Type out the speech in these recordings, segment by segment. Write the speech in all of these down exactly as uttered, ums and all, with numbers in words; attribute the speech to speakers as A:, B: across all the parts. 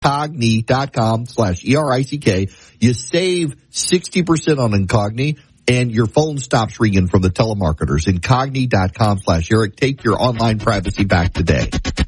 A: Incogni.com slash E R I C K. You save sixty percent on Incogni, and your phone stops ringing from the telemarketers. Incogni.com slash Eric. Take your online privacy back today.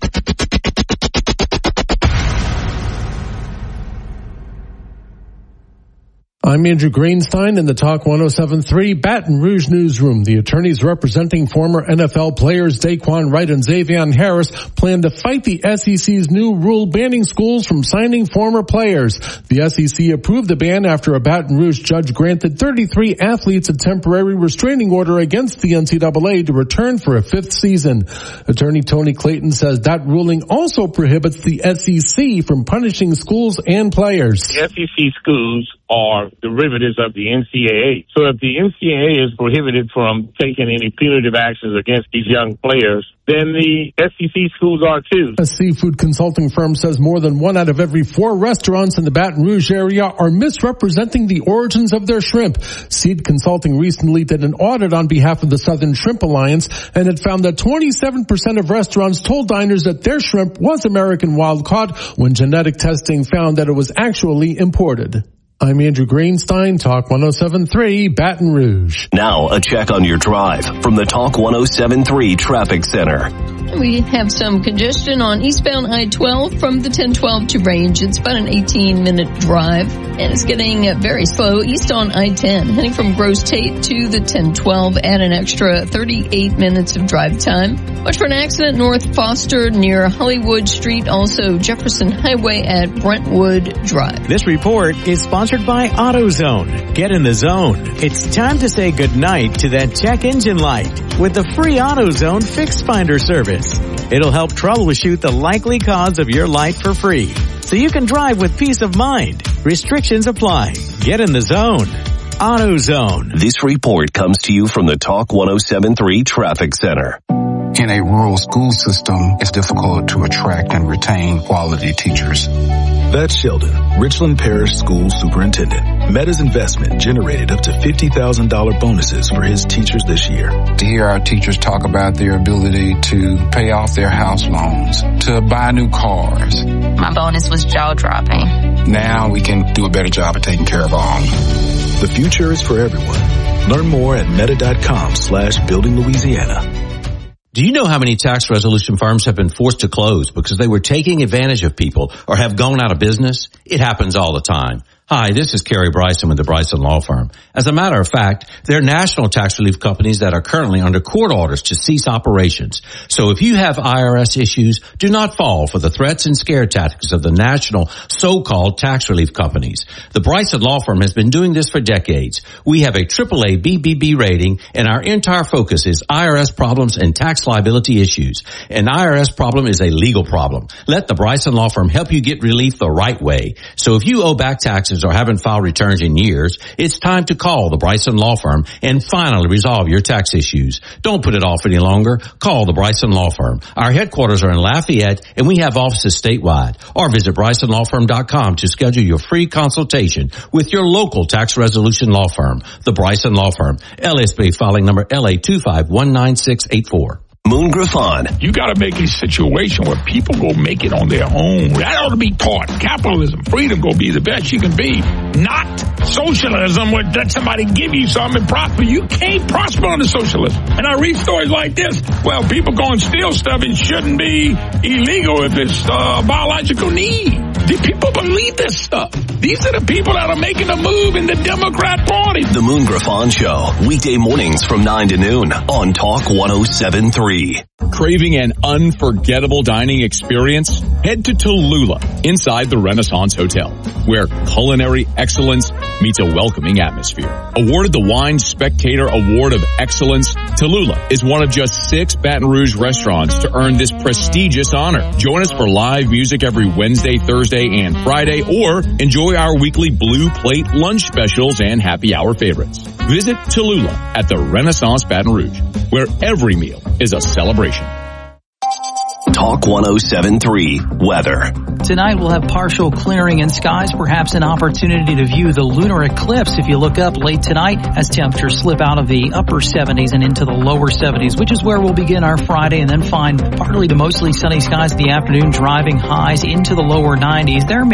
B: I'm Andrew Greenstein in the Talk one oh seven point three Baton Rouge newsroom. The attorneys representing former N F L players Daquan Wright and Xavion Harris plan to fight the S E C's new rule banning schools from signing former players. The S E C approved the ban after a Baton Rouge judge granted thirty-three athletes a temporary restraining order against the N C double A to return for a fifth season. Attorney Tony Clayton says that ruling also prohibits the S E C from punishing schools and players.
C: The S E C schools are derivatives of the N C double A. So if the N C double A is prohibited from taking any punitive actions against these young players, then the S E C schools are too.
B: A seafood consulting firm says more than one out of every four restaurants in the Baton Rouge area are misrepresenting the origins of their shrimp. Seed Consulting recently did an audit on behalf of the Southern Shrimp Alliance, and it found that twenty-seven percent of restaurants told diners that their shrimp was American wild caught when genetic testing found that it was actually imported. I'm Andrew Greenstein, Talk one oh seven point three, Baton Rouge.
D: Now, a check on your drive from the Talk one oh seven point three Traffic Center.
E: We have some congestion on eastbound I twelve from the ten twelve to Range. It's about an eighteen minute drive, and it's getting very slow east on I ten. Heading from Gross Tate to the ten twelve, add an extra thirty-eight minutes of drive time. Watch for an accident north Foster near Hollywood Street, also Jefferson Highway at Brentwood Drive.
F: This report is sponsored by AutoZone. Get in the zone. It's time to say goodnight to that check engine light with the free AutoZone Fix Finder service. It'll help troubleshoot the likely cause of your light for free, so you can drive with peace of mind. Restrictions apply. Get in the zone. AutoZone.
D: This report comes to you from the Talk one oh seven point three Traffic Center.
G: In a rural school system, it's difficult to attract and retain quality teachers.
H: That's Sheldon, Richland Parish School Superintendent. Meta's investment generated up to fifty thousand dollars bonuses for his teachers this year.
G: To hear our teachers talk about their ability to pay off their house loans, to buy new cars.
I: My bonus was jaw-dropping.
G: Now we can do a better job of taking care of our own.
H: The future is for everyone. Learn more at meta.com slash building Louisiana.
J: Do you know how many tax resolution firms have been forced to close because they were taking advantage of people or have gone out of business? It happens all the time. Hi, this is Kerry Bryson with the Bryson Law Firm. As a matter of fact, there are national tax relief companies that are currently under court orders to cease operations. So if you have I R S issues, do not fall for the threats and scare tactics of the national so-called tax relief companies. The Bryson Law Firm has been doing this for decades. We have a triple A B B B rating, and our entire focus is I R S problems and tax liability issues. An I R S problem is a legal problem. Let the Bryson Law Firm help you get relief the right way. So if you owe back taxes or haven't filed returns in years, it's time to call the Bryson Law Firm and finally resolve your tax issues. Don't put it off any longer. Call the Bryson Law Firm. Our headquarters are in Lafayette, and we have offices statewide. Or visit bryson law firm dot com to schedule your free consultation with your local tax resolution law firm. The Bryson Law Firm. L S B filing number L A two five one nine six eight four.
D: Moon Griffon.
K: You got to make a situation where people go make it on their own. That ought to be taught. Capitalism, freedom, go be the best you can be. Not socialism where let somebody give you something and prosper. You can't prosper under socialism. And I read stories like this. Well, people go and steal stuff. It shouldn't be illegal if it's uh, a biological need. Do people believe this stuff? These are the people that are making a move in the Democrat Party.
D: The Moon Griffon Show, weekday mornings from nine to noon on Talk one oh seven point three.
L: Craving an unforgettable dining experience? Head to Tallulah, inside the Renaissance Hotel, where culinary excellence meets a welcoming atmosphere. Awarded the Wine Spectator Award of Excellence, Tallulah is one of just six Baton Rouge restaurants to earn this prestigious honor. Join us for live music every Wednesday, Thursday, and Friday, or enjoy our weekly Blue Plate lunch specials and happy hour favorites. Visit Tallulah at the Renaissance Baton Rouge, where every meal is a celebration.
D: Talk one oh seven three Weather.
M: Tonight we'll have partial clearing in skies, perhaps an opportunity to view the lunar eclipse if you look up late tonight as temperatures slip out of the upper seventies and into the lower seventies, which is where we'll begin our Friday and then find partly to mostly sunny skies in the afternoon, driving highs into the lower nineties. There may